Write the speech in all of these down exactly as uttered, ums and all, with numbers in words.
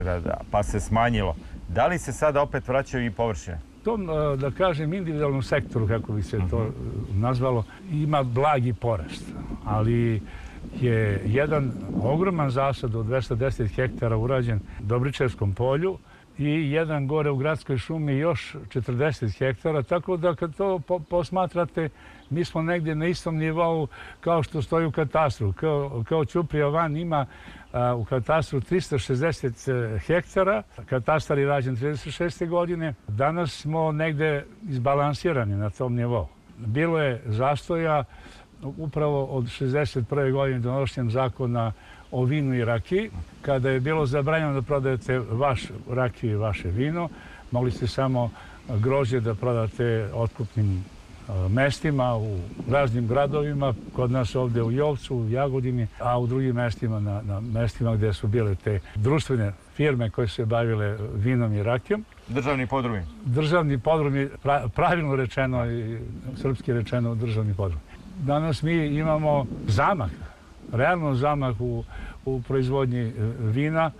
pa se smanjilo. Da li se sada opet vraćaju i površine? Tom, da kažem, individualnom sektoru, kako bi se to nazvalo, ima blagi porast, ali je jedan ogroman zasad od dvesta deset hektara urađen u Dobričevskom polju i jedan gore u Gradskoj šumi još četrdeset hektara, tako da kad to posmatrate, mi smo negdje na istom nivou kao što stoji u katastru. Kao, kao Ćuprija van ima a, u katastru trista šezdeset hektara, katastar je rađen trideset šeste godine. Danas smo negdje izbalansirani na tom nivou. Bilo je zastoja upravo od šezdeset prve godine donošenjem zakona o vinu i rakiji, kada je bilo zabranjeno da prodajete vaš rakiju i vaše vino, mogli ste samo grožđe da prodate otkupnim mestima u raznim gradovima, kod nas ovdje u Jovcu, u Jagodini, a u drugim mestima, na, na mestima gdje su bile te društvene firme koje su se bavile vinom i rakijom. Državni podrumi. Državni podrumi, pra, pravilno rečeno i srpski rečeno državni podrumi. Danas mi imamo zamah, realno zamah u, u proizvodnji vina,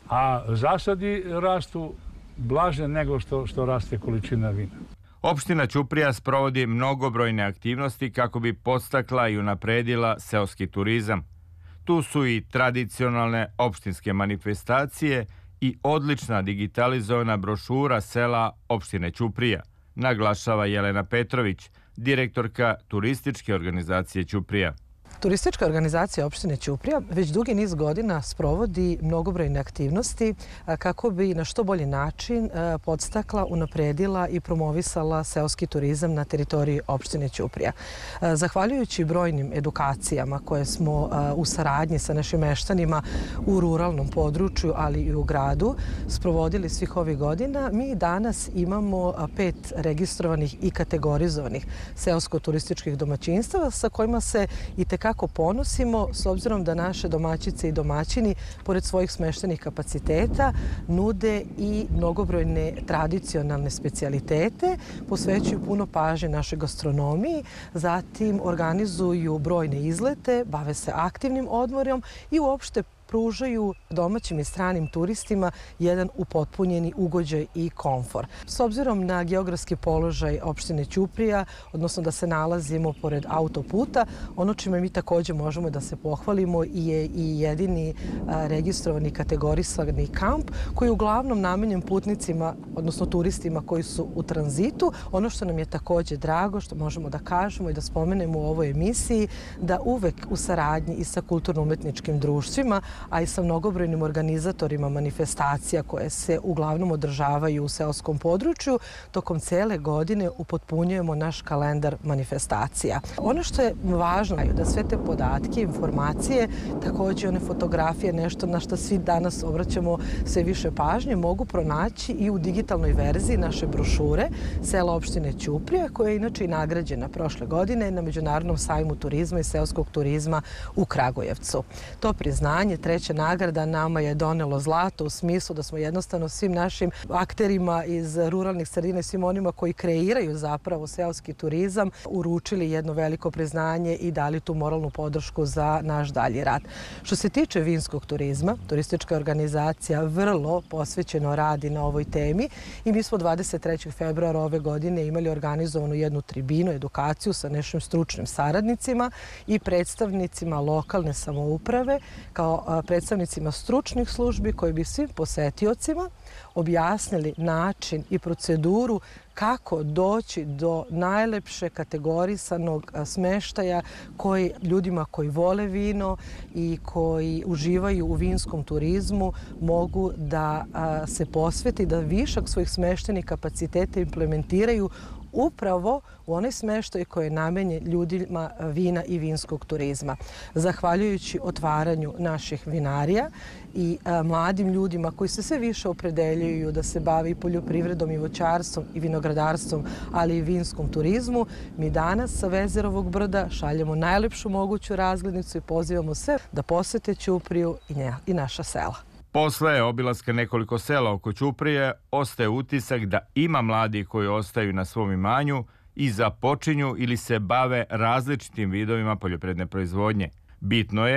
a zasadi rastu blaže nego što, što raste količina vina. Opština Ćuprija sprovodi mnogobrojne aktivnosti kako bi podstakla i unapredila seoski turizam. Tu su i tradicionalne opštinske manifestacije i odlična digitalizovana brošura sela opštine Ćuprija, naglašava Jelena Petrović, direktorka turističke organizacije Ćuprija. Turistička organizacija opštine Ćuprija već dugi niz godina sprovodi mnogobrojne aktivnosti kako bi na što bolji način podstakla, unapredila i promovisala seoski turizam na teritoriji opštine Ćuprija. Zahvaljujući brojnim edukacijama koje smo u saradnji sa našim meštanima u ruralnom području, ali i u gradu, sprovodili svih ovih godina, mi danas imamo pet registrovanih i kategorizovanih seosko-turističkih domaćinstava sa kojima se i kako ponosimo, s obzirom da naše domaćice i domaćini, pored svojih smeštenih kapaciteta, nude i mnogobrojne tradicionalne specijalitete, posvećuju puno pažnje našoj gastronomiji, zatim organizuju brojne izlete, bave se aktivnim odmorom i uopšte pružaju domaćim i stranim turistima jedan upotpunjeni ugođaj i komfor. S obzirom na geografski položaj opštine Ćuprija, odnosno da se nalazimo pored autoputa, ono čime mi također možemo da se pohvalimo je i jedini registrovani kategorisani kamp koji je uglavnom namenjen putnicima, odnosno turistima koji su u tranzitu. Ono što nam je također drago, što možemo da kažemo i da spomenemo u ovoj emisiji, da uvek u saradnji i sa kulturno-umetničkim društvima, a i sa mnogobrojnim organizatorima manifestacija koje se uglavnom održavaju u seoskom području, tokom cele godine upotpunjujemo naš kalendar manifestacija. Ono što je važno je da sve te podatke, informacije, također one fotografije, nešto na što svi danas obraćamo sve više pažnje, mogu pronaći i u digitalnoj verziji naše brošure Sela opštine Ćuprija, koja je inače i nagrađena prošle godine na Međunarodnom sajmu turizma i seoskog turizma u Kragujevcu. To priznanje, treća nagrada, nama je donelo zlato u smislu da smo jednostavno svim našim akterima iz ruralnih sredina i svim onima koji kreiraju zapravo seoski turizam uručili jedno veliko priznanje i dali tu moralnu podršku za naš dalji rad. Što se tiče vinskog turizma, turistička organizacija vrlo posvećeno radi na ovoj temi i mi smo dvadeset trećeg februara ove godine imali organizovanu jednu tribinu, edukaciju sa našim stručnim saradnicima i predstavnicima lokalne samouprave kao predstavnicima stručnih službi koji bi svim posetiocima objasnili način i proceduru kako doći do najlepše kategorisanog smeštaja koji ljudima koji vole vino i koji uživaju u vinskom turizmu mogu da se posveti, da višak svojih smeštenih kapaciteta implementiraju upravo u onaj smeštaj koji je namenjen ljudima vina i vinskog turizma. Zahvaljujući otvaranju naših vinarija i mladim ljudima koji se sve više opredeljuju da se bave i poljoprivredom i voćarstvom i vinogradarstvom, ali i vinskom turizmu, mi danas sa Vezerovog brda šaljemo najlepšu moguću razglednicu i pozivamo sve da posete Ćupriju i naša sela. Posle obilaska nekoliko sela oko Ćuprije ostaje utisak da ima mladi koji ostaju na svom imanju i započinju ili se bave različitim vidovima poljoprivredne proizvodnje. Bitno je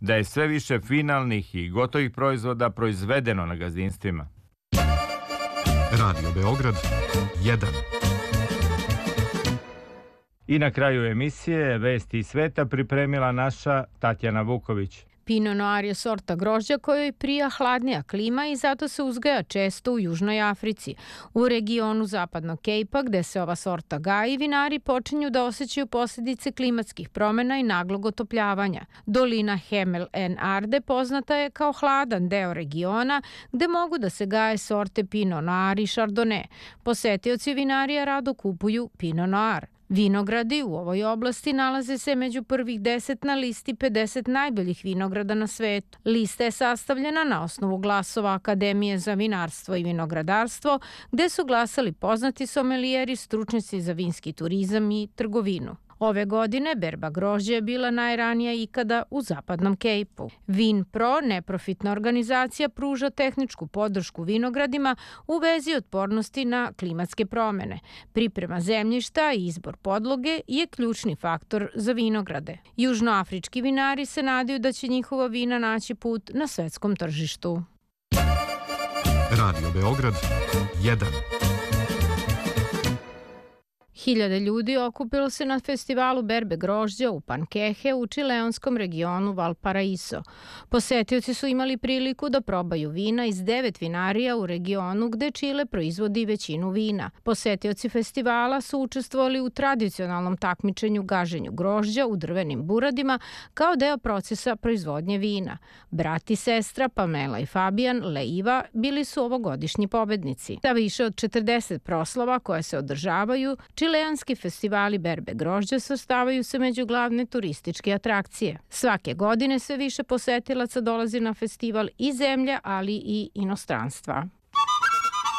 da je sve više finalnih i gotovih proizvoda proizvedeno na gazdinstvima. Radio Beograd jedan. I na kraju emisije Vesti iz sveta pripremila naša Tatjana Vuković. Pinot Noir je sorta grožđa kojoj prija hladnija klima i zato se uzgaja često u Južnoj Africi. U regionu Zapadnog Kejpa, gde se ova sorta gaji, vinari počinju da osjećaju posljedice klimatskih promjena i naglog otopljavanja. Dolina Hemel en Arde poznata je kao hladan deo regiona gde mogu da se gaje sorte Pinot Noir i Chardonnay. Posetioci vinarija rado kupuju Pinot Noir. Vinogradi u ovoj oblasti nalaze se među prvih deset na listi pedeset najboljih vinograda na svetu. Lista je sastavljena na osnovu glasova Akademije za vinarstvo i vinogradarstvo, gde su glasali poznati somelijeri, stručnjaci za vinski turizam i trgovinu. Ove godine berba grožđa je bila najranija ikada u Zapadnom Kejpu. Vinpro, neprofitna organizacija, pruža tehničku podršku vinogradima u vezi otpornosti na klimatske promjene. Priprema zemljišta i izbor podloge je ključni faktor za vinograde. Južnoafrički vinari se nadaju da će njihova vina naći put na svetskom tržištu. Radio Beograd jedan. Hiljade ljudi okupilo se na festivalu berbe grožđa u Pankehe u čileonskom regionu Valparaiso. Posetioci su imali priliku da probaju vina iz devet vinarija u regionu gde Čile proizvodi većinu vina. Posetioci festivala su učestvovali u tradicionalnom takmičenju gaženju grožđa u drvenim buradima kao deo procesa proizvodnje vina. Brat i sestra Pamela i Fabian Leiva bili su ovogodišnji pobednici. Sa više od četrdeset proslava koje se održavaju, Čileanski festivali berbe grožđa svrstavaju se među glavne turističke atrakcije. Svake godine sve više posetilaca dolazi na festival i zemlje, ali i inostranstva.